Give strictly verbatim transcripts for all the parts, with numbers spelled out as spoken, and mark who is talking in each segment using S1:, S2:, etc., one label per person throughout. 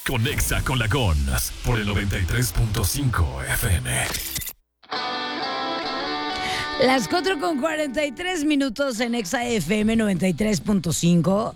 S1: Conexa con la Gons por el noventa y tres punto cinco F M.
S2: Las cuatro con cuarenta y tres minutos en Exa F M noventa y tres punto cinco.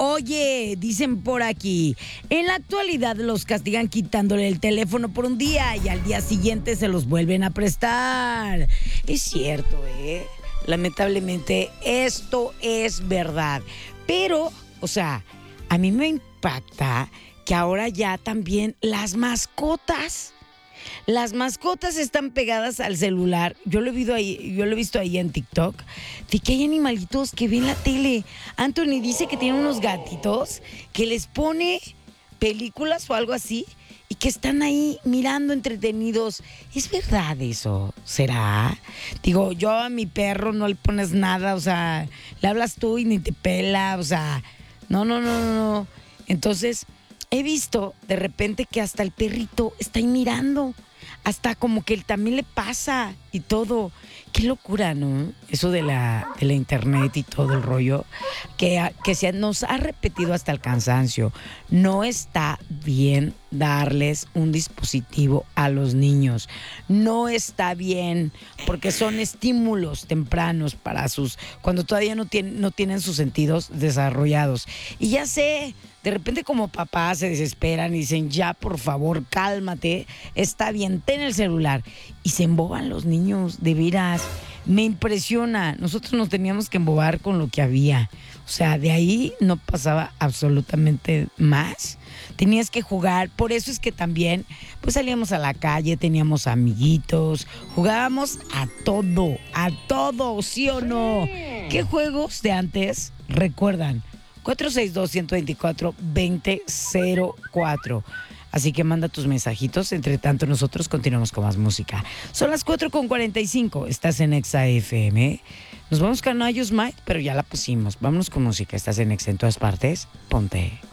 S2: Oye, dicen por aquí, en la actualidad los castigan quitándole el teléfono por un día y al día siguiente se los vuelven a prestar. Es cierto, ¿eh? Lamentablemente esto es verdad. Pero, o sea, a mí me impacta que ahora ya también las mascotas... Las mascotas están pegadas al celular. Yo lo he visto ahí, yo lo he visto ahí en TikTok, de que hay animalitos que ven la tele. Anthony dice que tiene unos gatitos que les pone películas o algo así y que están ahí mirando entretenidos. ¿Es verdad eso? ¿Será? Digo, yo a mi perro no le pones nada, o sea, le hablas tú y ni te pela, o sea, no, no, no, no, no. Entonces, he visto de repente que hasta el perrito está ahí mirando. Hasta como que él también le pasa y todo. Qué locura, ¿no? Eso de la, de la internet y todo el rollo que, que se nos ha repetido hasta el cansancio. No está bien darles un dispositivo a los niños. No está bien porque son estímulos tempranos para sus... cuando todavía no tienen, no tienen sus sentidos desarrollados. Y ya sé... De repente como papás se desesperan y dicen, ya por favor, cálmate, está bien, ten el celular. Y se emboban los niños, de veras. Me impresiona. Nosotros nos teníamos que embobar con lo que había. O sea, de ahí no pasaba absolutamente más. Tenías que jugar. Por eso es que también, pues salíamos a la calle, teníamos amiguitos, jugábamos a todo, a todo, ¿sí o no? ¿Qué juegos de antes recuerdan? cuatro seis dos, uno dos cuatro, dos cero cero cuatro. Así que manda tus mensajitos. Entre tanto, nosotros continuamos con más música. Son las cuatro con cuarenta y cinco. Estás en Exa F M. Nos vamos con I Just Might, pero ya la pusimos. Vámonos con música. Estás en Exa en todas partes. Ponte.